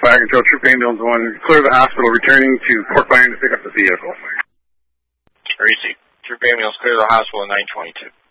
Fire Control, Troop Ambulance 1, clear the hospital, returning to Port Byron to pick up the vehicle. Easy. Troop Ambulance, clear the hospital at 922.